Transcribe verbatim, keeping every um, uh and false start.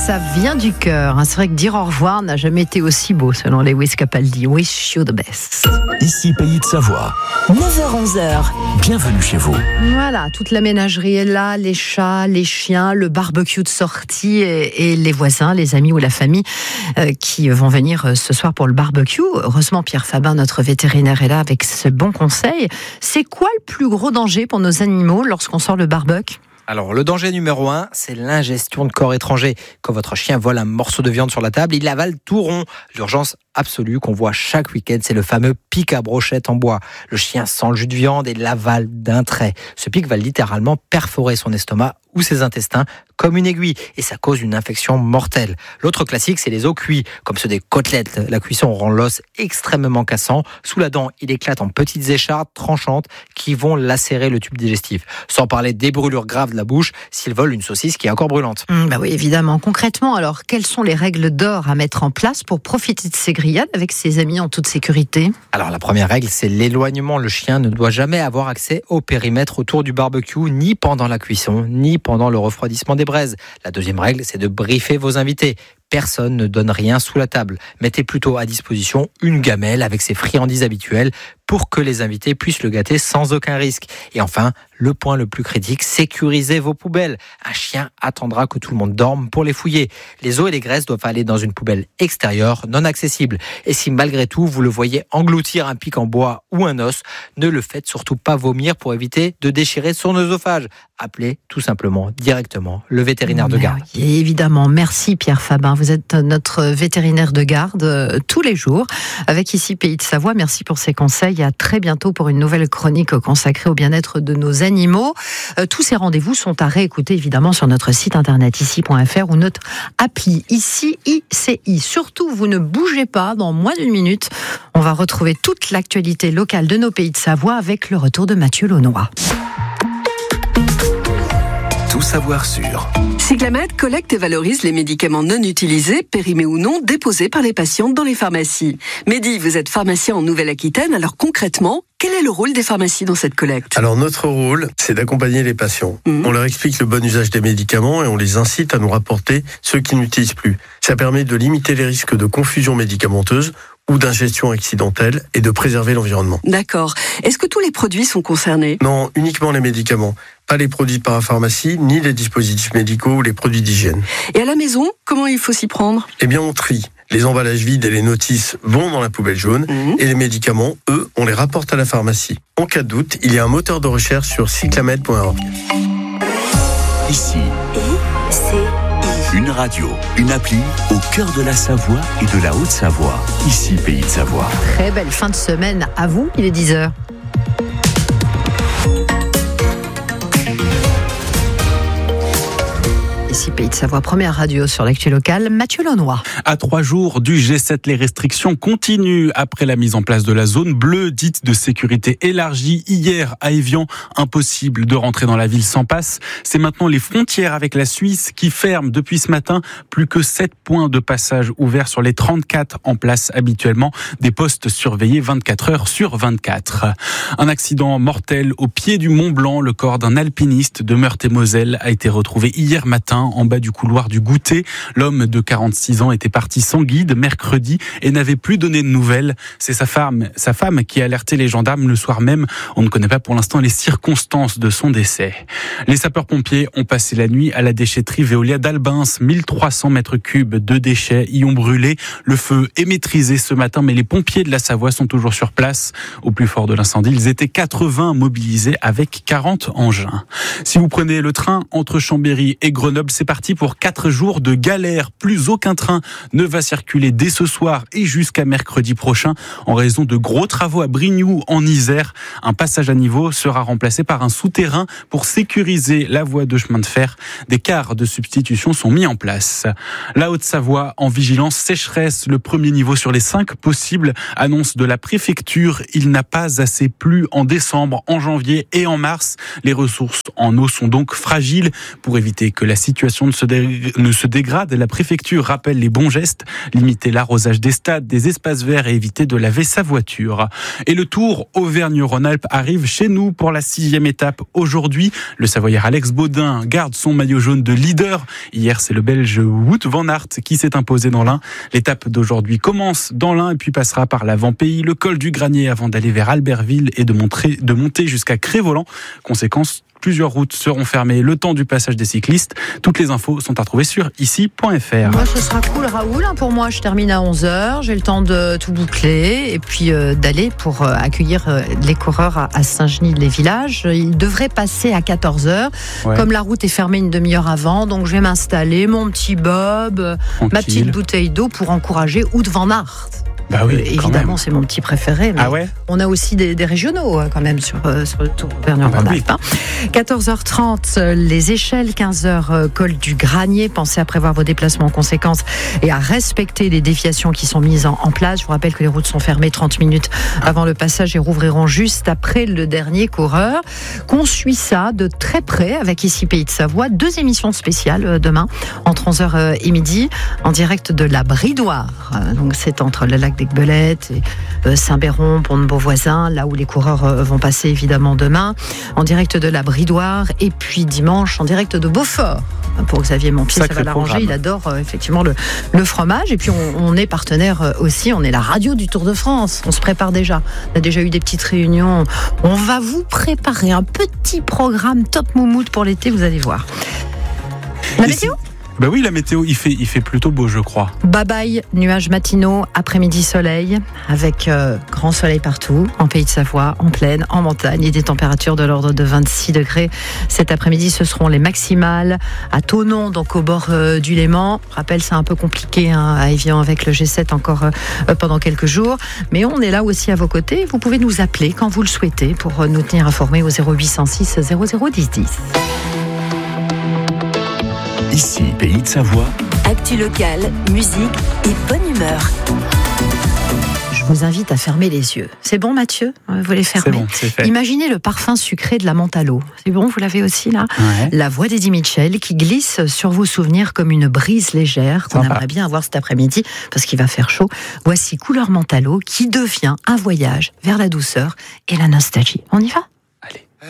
ça vient du cœur. C'est vrai que dire au revoir n'a jamais été aussi beau, selon Lewis Capaldi. Wish you the best. Ici, Pays de Savoie. neuf heures onze heures. Bienvenue chez vous. Voilà, toute la ménagerie est là, les chats, les chiens, le barbecue de sortie et, et les voisins, les amis ou la famille euh, qui vont venir ce soir pour le barbecue. Heureusement, Pierre Fabin, notre vétérinaire, est là avec ce bon conseil. C'est quoi le plus gros danger pour nos animaux lorsqu'on sort le barbecue ? Alors, le danger numéro un, c'est l'ingestion de corps étrangers. Quand votre chien vole un morceau de viande sur la table, il l'avale tout rond. L'urgence absolue qu'on voit chaque week-end, c'est le fameux pic à brochette en bois. Le chien sent le jus de viande et l'avale d'un trait. Ce pic va littéralement perforer son estomac ou ses intestins comme une aiguille et ça cause une infection mortelle. L'autre classique, c'est les os cuits, comme ceux des côtelettes. La cuisson rend l'os extrêmement cassant. Sous la dent, il éclate en petites échardes tranchantes qui vont lacérer le tube digestif. Sans parler des brûlures graves de la bouche s'il vole une saucisse qui est encore brûlante. Mmh, bah oui, évidemment. Concrètement, alors, quelles sont les règles d'or à mettre en place pour profiter de ces grillades avec ses amis en toute sécurité ? Alors, la première règle, c'est l'éloignement. Le chien ne doit jamais avoir accès au périmètre autour du barbecue, ni pendant la cuisson, ni pendant le refroidissement des braises. La deuxième règle, c'est de briefer vos invités. Personne ne donne rien sous la table. Mettez plutôt à disposition une gamelle avec ses friandises habituelles pour que les invités puissent le gâter sans aucun risque. Et enfin, le point le plus critique, sécurisez vos poubelles. Un chien attendra que tout le monde dorme pour les fouiller. Les os et les graisses doivent aller dans une poubelle extérieure, non accessible. Et si malgré tout, vous le voyez engloutir un pic en bois ou un os, ne le faites surtout pas vomir pour éviter de déchirer son œsophage. Appelez tout simplement directement le vétérinaire de garde. Et évidemment, merci Pierre Fabin. Vous êtes notre vétérinaire de garde euh, tous les jours avec ici Pays de Savoie. Merci pour ces conseils. À très bientôt pour une nouvelle chronique consacrée au bien-être de nos animaux. Euh, tous ces rendez-vous sont à réécouter évidemment sur notre site internet ici point f r ou notre appli ici I C I. Surtout, vous ne bougez pas. Dans moins d'une minute, on va retrouver toute l'actualité locale de nos Pays de Savoie avec le retour de Mathieu Launois. Tout savoir sur Cyclamed collecte et valorise les médicaments non utilisés, périmés ou non, déposés par les patientes dans les pharmacies. Mehdi, vous êtes pharmacien en Nouvelle-Aquitaine, alors concrètement, quel est le rôle des pharmacies dans cette collecte ? Alors notre rôle, c'est d'accompagner les patients. Mmh. On leur explique le bon usage des médicaments et on les incite à nous rapporter ceux qu'ils n'utilisent plus. Ça permet de limiter les risques de confusion médicamenteuse ou d'ingestion accidentelle et de préserver l'environnement. D'accord. Est-ce que tous les produits sont concernés ? Non, uniquement les médicaments. Pas les produits de parapharmacie, ni les dispositifs médicaux ou les produits d'hygiène. Et à la maison, comment il faut s'y prendre ? Eh bien, on trie. Les emballages vides et les notices vont dans la poubelle jaune mmh. et les médicaments, eux, on les rapporte à la pharmacie. En cas de doute, il y a un moteur de recherche sur cyclamed point org. Ici, I C I. Une radio, une appli au cœur de la Savoie et de la Haute-Savoie. Ici, Pays de Savoie. Très belle fin de semaine à vous, il est dix heures. Ici Pays de Savoie, première radio sur l'actu locale, Mathieu Launois. À trois jours du G sept, les restrictions continuent après la mise en place de la zone bleue, dite de sécurité élargie. Hier, à Évian, impossible de rentrer dans la ville sans passe. C'est maintenant les frontières avec la Suisse qui ferment depuis ce matin. Plus que sept points de passage ouverts sur les trente-quatre en place habituellement. Des postes surveillés vingt-quatre heures sur vingt-quatre. Un accident mortel au pied du Mont Blanc. Le corps d'un alpiniste de Meurthe-et-Moselle a été retrouvé hier matin en bas du couloir du Goûter. L'homme de quarante-six ans était parti sans guide mercredi et n'avait plus donné de nouvelles. C'est sa femme, sa femme qui a alerté les gendarmes le soir même. On ne connaît pas pour l'instant les circonstances de son décès. Les sapeurs-pompiers ont passé la nuit à la déchetterie Veolia d'Albins. mille trois cents mètres cubes de déchets y ont brûlé. Le feu est maîtrisé ce matin, mais les pompiers de la Savoie sont toujours sur place. Au plus fort de l'incendie, ils étaient quatre-vingts mobilisés avec quarante engins. Si vous prenez le train entre Chambéry et Grenoble, c'est parti pour quatre jours de galère. Plus aucun train ne va circuler dès ce soir et jusqu'à mercredi prochain en raison de gros travaux à Brignoux en Isère. Un passage à niveau sera remplacé par un souterrain pour sécuriser la voie de chemin de fer. Des cars de substitution sont mis en place. La Haute-Savoie en vigilance sécheresse. Le premier niveau sur les cinq possibles, annonce de la préfecture. Il n'a pas assez plu en décembre, en janvier et en mars. Les ressources en eau sont donc fragiles. Pour éviter que la situation situation ne se, dé... ne se dégrade. La préfecture rappelle les bons gestes, limiter l'arrosage des stades, des espaces verts et éviter de laver sa voiture. Et le Tour Auvergne-Rhône-Alpes arrive chez nous pour la sixième étape aujourd'hui. Le Savoyard Alex Baudin garde son maillot jaune de leader. Hier, c'est le Belge Wout van Aert qui s'est imposé dans l'Ain. L'étape d'aujourd'hui commence dans l'Ain et puis passera par l'avant-pays, le col du Granier avant d'aller vers Albertville et de, montrer, de monter jusqu'à Cré-Voland. Conséquence, plusieurs routes seront fermées le temps du passage des cyclistes. Toutes les infos sont à retrouver sur ici point f r. Moi, ce sera cool, Raoul. Pour moi, je termine à onze heures. J'ai le temps de tout boucler et puis euh, d'aller pour euh, accueillir euh, les coureurs à, à Saint-Genis-les-Villages. Ils devraient passer à quatorze heures. Ouais. Comme la route est fermée une demi-heure avant, donc je vais m'installer, mon petit bob, Tranquille. ma petite bouteille d'eau pour encourager Wout van Aert. Bah oui, euh, évidemment, c'est mon petit préféré. Mais ah ouais on a aussi des, des régionaux quand même sur, euh, sur le Tour Auvergne-Rhône-Alpes. Ah bah oui. quatorze heures trente, les échelles. quinze heures, euh, col du Granier. Pensez à prévoir vos déplacements en conséquence et à respecter les déviations qui sont mises en, en place. Je vous rappelle que les routes sont fermées trente minutes avant le passage et rouvriront juste après le dernier coureur. Qu'on suit ça de très près avec ici Pays de Savoie. Deux émissions spéciales euh, demain entre onze heures et midi en direct de la Bridoire. Euh, donc c'est entre le lac d'Aiguebelette et Saint-Béron, Pont de Beauvoisin, là où les coureurs vont passer évidemment demain, en direct de la Bridoire, et puis dimanche en direct de Beaufort. Pour Xavier Montpied, ça va l'arranger, il adore euh, effectivement le, le fromage, et puis on, on est partenaire euh, aussi, on est la radio du Tour de France, on se prépare déjà, on a déjà eu des petites réunions, on va vous préparer un petit programme top moumoute pour l'été, vous allez voir. La météo ? Ben oui, la météo, il fait, il fait plutôt beau, je crois. Bye bye, nuages matinaux, après-midi soleil, avec euh, grand soleil partout, en Pays de Savoie, en plaine, en montagne, et des températures de l'ordre de vingt-six degrés. Cet après-midi, ce seront les maximales à Thonon, donc au bord euh, du Léman. Je rappelle, c'est un peu compliqué hein, à Évian avec le G sept encore euh, pendant quelques jours. Mais on est là aussi à vos côtés. Vous pouvez nous appeler quand vous le souhaitez pour euh, nous tenir informés au zéro huit cent six zéro zéro dix dix. Ici, Pays de Savoie. Actu locale, musique et bonne humeur. Je vous invite à fermer les yeux. C'est bon, Mathieu ? Vous les fermez ? C'est bon, c'est fait. Imaginez le parfum sucré de la menthe à l'eau. C'est bon, vous l'avez aussi là ? Ouais. La voix d'Eddie Mitchell qui glisse sur vos souvenirs comme une brise légère qu'on Sympa. aimerait bien avoir cet après-midi parce qu'il va faire chaud. Voici Couleur menthe à l'eau qui devient un voyage vers la douceur et la nostalgie. On y va ?